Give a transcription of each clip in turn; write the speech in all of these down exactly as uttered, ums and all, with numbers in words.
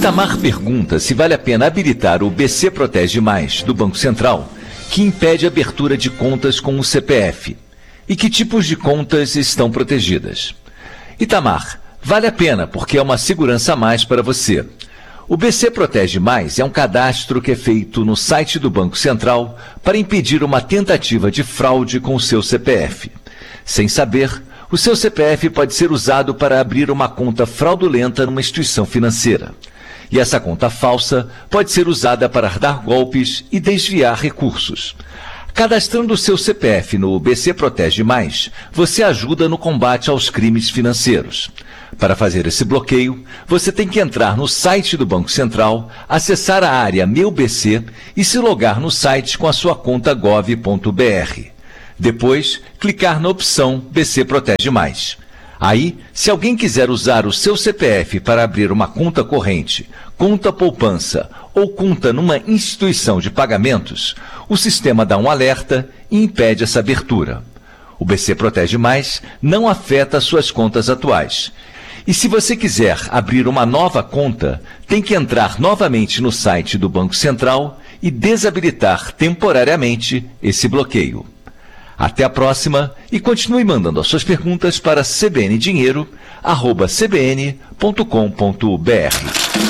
Itamar pergunta se vale a pena habilitar o B C Protege Mais do Banco Central, que impede a abertura de contas com o C P F. E que tipos de contas estão protegidas? Itamar, vale a pena porque é uma segurança a mais para você. O B C Protege Mais é um cadastro que é feito no site do Banco Central para impedir uma tentativa de fraude com o seu C P F. Sem saber, o seu C P F pode ser usado para abrir uma conta fraudulenta numa instituição financeira. E essa conta falsa pode ser usada para dar golpes e desviar recursos. Cadastrando o seu C P F no B C Protege Mais, você ajuda no combate aos crimes financeiros. Para fazer esse bloqueio, você tem que entrar no site do Banco Central, acessar a área Meu B C e se logar no site com a sua conta gov ponto br. Depois, clicar na opção B C Protege Mais. Aí, se alguém quiser usar o seu C P F para abrir uma conta corrente, conta poupança ou conta numa instituição de pagamentos, o sistema dá um alerta e impede essa abertura. O B C Protege Mais não afeta suas contas atuais. E se você quiser abrir uma nova conta, tem que entrar novamente no site do Banco Central e desabilitar temporariamente esse bloqueio. Até a próxima e continue mandando as suas perguntas para c b n dinheiro arroba c b n ponto com ponto b r.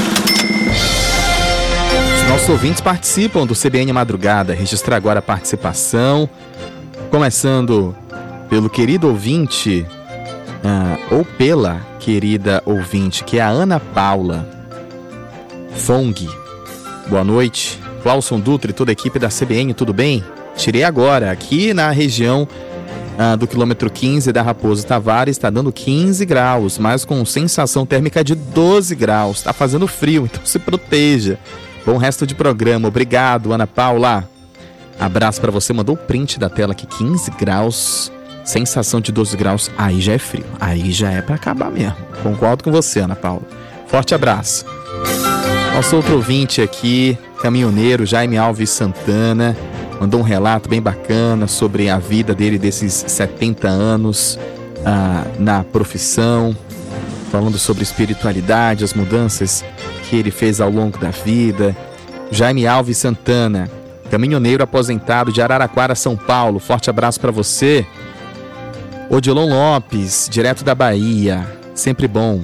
Os nossos ouvintes participam do C B N Madrugada. Registrar agora a participação, começando pelo querido ouvinte, ah, ou pela querida ouvinte, que é a Ana Paula Fong. Boa noite. Clauson Dutra e toda a equipe da C B N, tudo bem? Tirei agora, aqui na região ah, do quilômetro quinze da Raposo Tavares, está dando quinze graus, mas com sensação térmica de doze graus. Está fazendo frio, então se proteja. Bom resto de programa. Obrigado, Ana Paula. Abraço para você. Mandou o print da tela aqui, quinze graus, sensação de doze graus. Aí já é frio, aí já é para acabar mesmo. Concordo com você, Ana Paula. Forte abraço. Nosso outro ouvinte aqui, caminhoneiro Jaime Alves Santana, mandou um relato bem bacana sobre a vida dele desses setenta anos ah, na profissão, falando sobre espiritualidade, as mudanças que ele fez ao longo da vida. Jaime Alves Santana, caminhoneiro aposentado de Araraquara, São Paulo. Forte abraço para você. Odilon Lopes, direto da Bahia, sempre bom.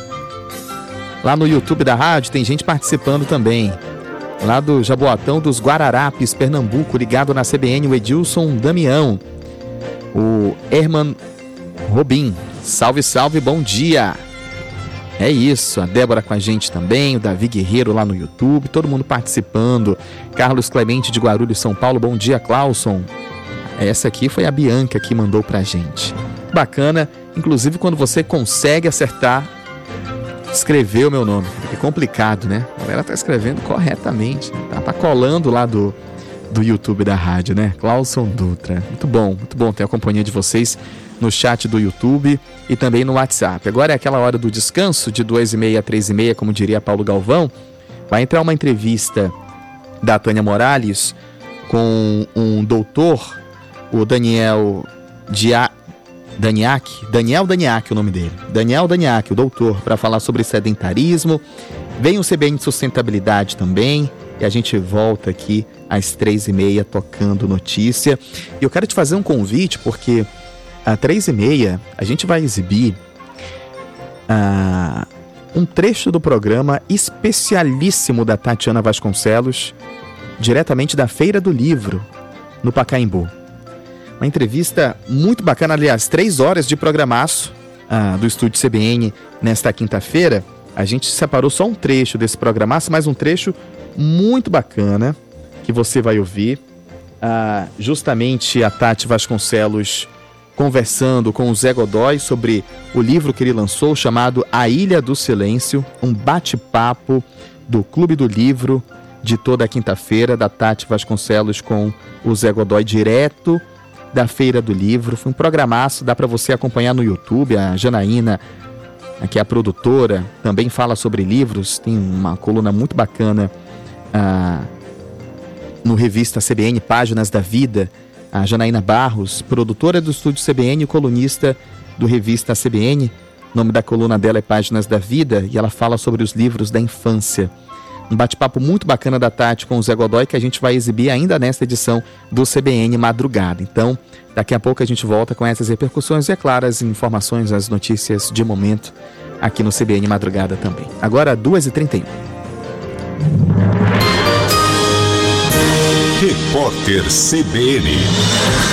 Lá no YouTube da rádio tem gente participando também. Lá do Jaboatão dos Guararapes, Pernambuco, ligado na C B N, o Edilson Damião. O Herman Robin, salve, salve, bom dia. É isso, a Débora com a gente também, o Davi Guerreiro lá no YouTube, todo mundo participando. Carlos Clemente de Guarulhos, São Paulo, bom dia, Clauson. Essa aqui foi a Bianca que mandou pra gente. Bacana, inclusive quando você consegue acertar, escrever o meu nome. É complicado, né? A galera tá escrevendo corretamente. Tá, tá colando lá do, do YouTube da rádio, né? Clauson Dutra. Muito bom, muito bom ter a companhia de vocês no chat do YouTube e também no WhatsApp. Agora é aquela hora do descanso, de duas e meia a três e meia, como diria Paulo Galvão. Vai entrar uma entrevista da Tânia Morales com um doutor, o Daniel Dia... Daniak, Daniel Daniak, o nome dele. Daniel Daniak, o doutor, para falar sobre sedentarismo. Vem o C B N de Sustentabilidade também. E a gente volta aqui às três e meia tocando notícia. E eu quero te fazer um convite, porque às três e meia a gente vai exibir uh, um trecho do programa especialíssimo da Tatiana Vasconcelos, diretamente da Feira do Livro, no Pacaembu. Uma entrevista muito bacana, aliás, três horas de programaço ah, do Estúdio C B N nesta quinta-feira. A gente separou só um trecho desse programaço, mas um trecho muito bacana que você vai ouvir. Ah, justamente a Tati Vasconcelos conversando com o Zé Godoy sobre o livro que ele lançou, chamado A Ilha do Silêncio, um bate-papo do Clube do Livro de toda a quinta-feira, da Tati Vasconcelos com o Zé Godoy, direto da Feira do Livro. Foi um programaço, dá para você acompanhar no YouTube. A Janaína, que é a produtora, também fala sobre livros, tem uma coluna muito bacana ah, no revista C B N, Páginas da Vida. A Janaína Barros, produtora do Estúdio C B N e colunista do revista C B N, O nome da coluna dela é Páginas da Vida e ela fala sobre os livros da infância. Um bate-papo muito bacana da Tati com o Zé Godoy que a gente vai exibir ainda nesta edição do C B N Madrugada. Então, daqui a pouco a gente volta com essas repercussões e, é claro, as informações, as notícias de momento aqui no C B N Madrugada também. Agora, duas e trinta e um. Repórter C B N.